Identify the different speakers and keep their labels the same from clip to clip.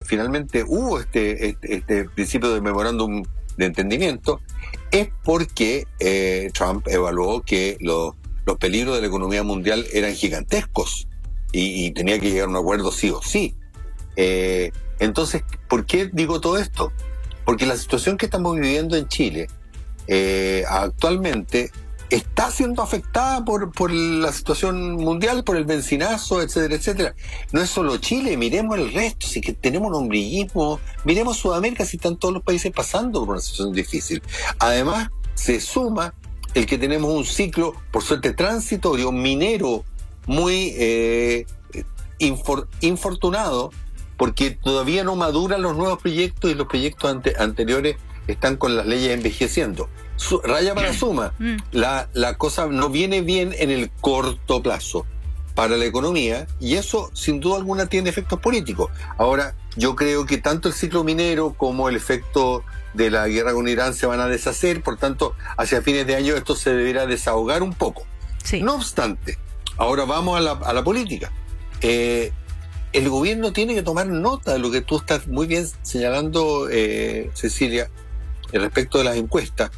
Speaker 1: finalmente hubo este principio de memorándum de entendimiento, es porque Trump evaluó que los peligros de la economía mundial eran gigantescos y tenía que llegar a un acuerdo sí o sí. Entonces, ¿por qué digo todo esto? Porque la situación que estamos viviendo en Chile actualmente está siendo afectada por la situación mundial, por el bencinazo, etcétera, etcétera. No es solo Chile, miremos el resto, si que tenemos un hombrillismo, miremos Sudamérica, si están todos los países pasando por una situación difícil. Además, se suma el que tenemos un ciclo, por suerte transitorio, minero, muy infortunado, porque todavía no maduran los nuevos proyectos y los proyectos anteriores están con las leyes envejeciendo. Raya para suma, la cosa no viene bien en el corto plazo para la economía, y eso sin duda alguna tiene efectos políticos. Ahora, yo creo que tanto el ciclo minero como el efecto de la guerra con Irán se van a deshacer, por tanto, hacia fines de año esto se deberá desahogar un poco. Sí. No obstante, ahora vamos a la política. El gobierno tiene que tomar nota de lo que tú estás muy bien señalando, Cecilia, respecto de las encuestas.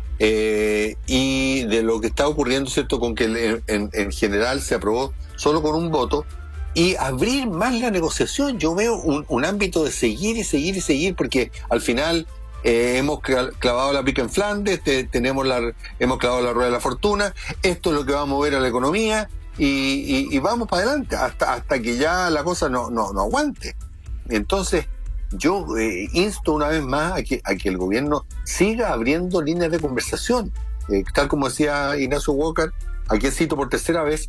Speaker 1: Y de lo que está ocurriendo, ¿cierto?, con que en general se aprobó solo con un voto, y abrir más la negociación. Yo veo un ámbito de seguir y seguir y seguir, porque al final hemos clavado la pica en Flandes, hemos clavado la rueda de la fortuna, esto es lo que va a mover a la economía, y vamos para adelante hasta que ya la cosa no aguante. Entonces, yo insto una vez más a que el gobierno siga abriendo líneas de conversación. Tal como decía Ignacio Walker, aquí cito por tercera vez,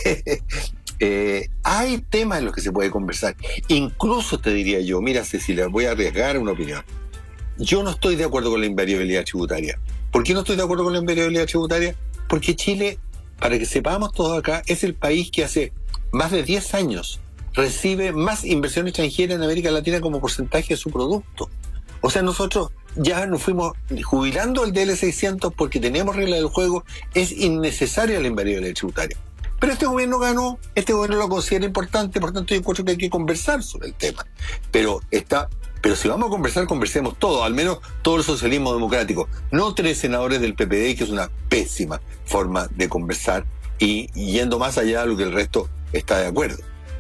Speaker 1: hay temas en los que se puede conversar. Incluso te diría yo, mira, Cecilia, voy a arriesgar una opinión. Yo no estoy de acuerdo con la invariabilidad tributaria. ¿Por qué no estoy de acuerdo con la invariabilidad tributaria? Porque Chile, para que sepamos todos acá, es el país que hace más de 10 años recibe más inversión extranjera en América Latina como porcentaje de su producto. O sea, nosotros ya nos fuimos jubilando el DL600 porque tenemos reglas del juego. Es innecesaria la invariabilidad tributaria. Pero este gobierno ganó, este gobierno lo considera importante, por tanto yo encuentro que hay que conversar sobre el tema. Pero si vamos a conversar, conversemos todos, al menos todo el socialismo democrático. No 3 senadores del PPD, que es una pésima forma de conversar, y yendo más allá de lo que el resto está de acuerdo.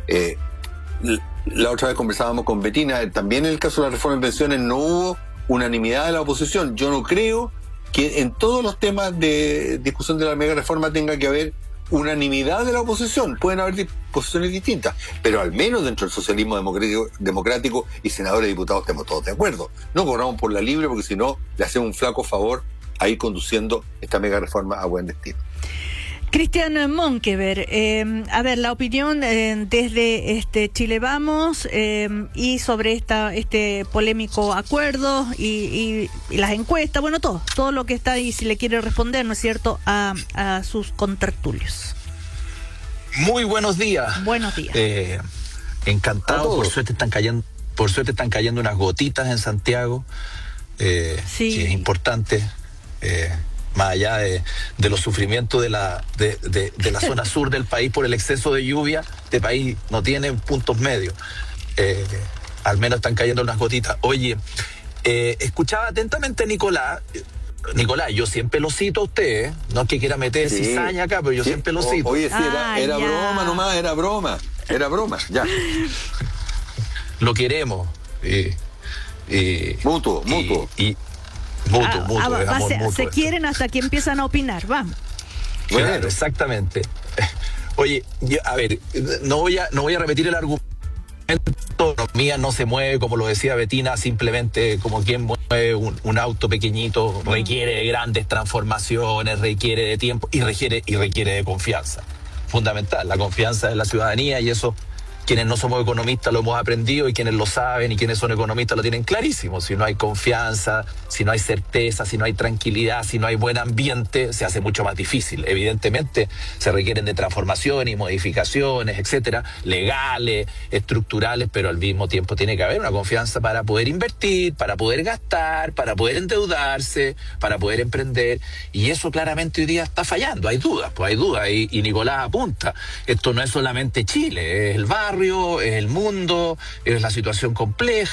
Speaker 1: La otra vez conversábamos con Betina, también en el caso de la reforma de pensiones no hubo unanimidad de la oposición. Yo no creo que en todos los temas de discusión de la mega reforma tenga que haber unanimidad de la oposición. Pueden haber posiciones distintas, pero al menos dentro del socialismo democrático y senadores y diputados estemos todos de acuerdo. No corramos por la libre, porque si no le hacemos un flaco favor a ir conduciendo esta mega reforma a buen destino.
Speaker 2: Cristian Monkever, a ver, la opinión desde Chile Vamos y sobre este polémico acuerdo y las encuestas, bueno, todo lo que está ahí, si le quiere responder, ¿no es cierto?, a sus contertulios.
Speaker 3: Muy buenos días.
Speaker 2: Buenos días.
Speaker 3: Encantado, por suerte están cayendo unas gotitas en Santiago, sí, que es importante. Más allá de los sufrimientos de la zona sur del país por el exceso de lluvia, este país no tiene puntos medios. Al menos están cayendo unas gotitas. Oye, escuchaba atentamente a Nicolás. Nicolás, yo siempre lo cito a usted, no es que quiera meter cizaña acá, pero yo siempre lo cito.
Speaker 1: Oye, sí, era broma nomás, era broma, ya.
Speaker 3: Lo queremos.
Speaker 1: Mutuo.
Speaker 3: Mutuo, amor mutuo.
Speaker 2: Se quieren hasta que empiezan a opinar, vamos.
Speaker 3: Claro, exactamente. Oye, a ver, no voy a repetir el argumento. La economía no se mueve, como lo decía Betina, simplemente como quien mueve un auto pequeñito. Requiere de grandes transformaciones, requiere de tiempo y requiere de confianza. Fundamental, la confianza de la ciudadanía, y eso quienes no somos economistas lo hemos aprendido, y quienes lo saben y quienes son economistas lo tienen clarísimo. Si no hay confianza, si no hay certeza, si no hay tranquilidad, si no hay buen ambiente, se hace mucho más difícil. Evidentemente se requieren de transformaciones y modificaciones, etcétera, legales, estructurales, pero al mismo tiempo tiene que haber una confianza para poder invertir, para poder gastar, para poder endeudarse, para poder emprender, y eso claramente hoy día está fallando. Hay dudas, y Nicolás apunta, esto no es solamente Chile, es el barrio, es el mundo, es la situación compleja.